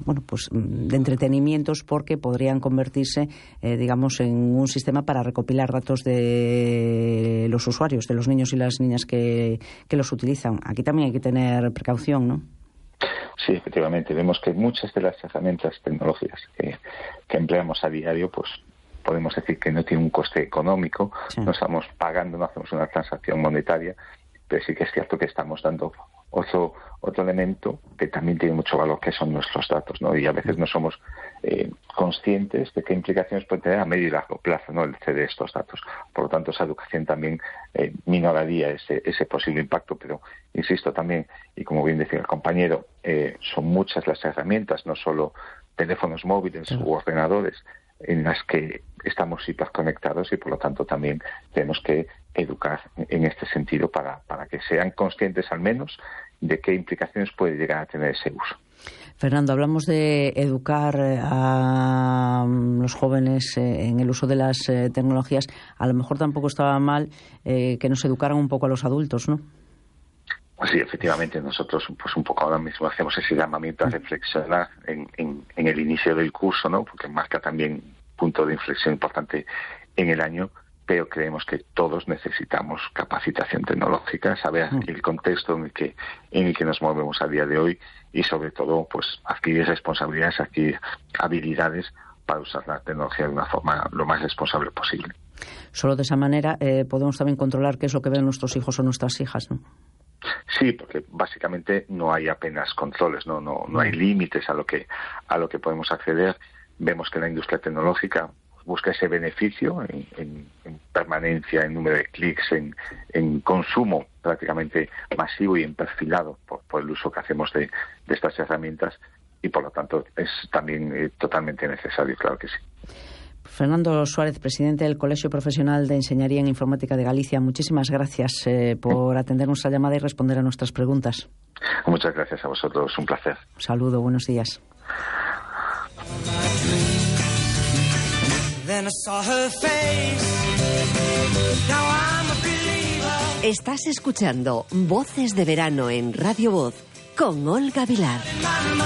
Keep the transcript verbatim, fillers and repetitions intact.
bueno, pues de entretenimientos, porque podrían convertirse, eh, digamos, en un sistema para recopilar datos de los usuarios, de los niños y las niñas que, que los utilizan. Aquí también hay que tener precaución, ¿no? Sí, efectivamente. Vemos que muchas de las herramientas tecnológicas que, que empleamos a diario, pues podemos decir que no tiene un coste económico, sí. No estamos pagando, no hacemos una transacción monetaria, pero sí que es cierto que estamos dando otro otro elemento que también tiene mucho valor, que son nuestros datos, ¿no? Y a veces no somos eh, conscientes de qué implicaciones puede tener a medio y largo plazo, ¿no?, el ceder estos datos. Por lo tanto, esa educación también eh, minoraría ese, ese posible impacto, pero insisto también, y como bien decía el compañero, eh, son muchas las herramientas, no solo teléfonos móviles u ordenadores, en las que estamos hiperconectados, y por lo tanto también tenemos que educar en este sentido para, para que sean conscientes al menos de qué implicaciones puede llegar a tener ese uso. Fernando, hablamos de educar a los jóvenes en el uso de las tecnologías. A lo mejor tampoco estaba mal eh, que nos educaran un poco a los adultos, ¿no? Sí, efectivamente, nosotros pues un poco ahora mismo hacemos ese llamamiento a reflexionar en, en, en el inicio del curso, ¿no?, porque marca también un punto de inflexión importante en el año, pero creemos que todos necesitamos capacitación tecnológica, saber el contexto en el que en el que nos movemos a día de hoy, y sobre todo pues adquirir responsabilidades, adquirir habilidades para usar la tecnología de una forma lo más responsable posible. Solo de esa manera eh, podemos también controlar qué es lo que ven nuestros hijos o nuestras hijas, ¿no? Sí, porque básicamente no hay apenas controles, no no no hay límites a lo que a lo que podemos acceder. Vemos que la industria tecnológica busca ese beneficio en, en, en permanencia, en número de clics, en, en consumo prácticamente masivo y en perfilado por, por el uso que hacemos de, de estas herramientas, y por lo tanto es también eh, totalmente necesario, claro que sí. Fernando Suárez, presidente del Colegio Profesional de Enseñaría en Informática de Galicia, muchísimas gracias eh, por atender nuestra llamada y responder a nuestras preguntas. Muchas gracias a vosotros, un placer. Un saludo, buenos días. Estás escuchando Voces de Verano en Radio Voz con Olga Vilar.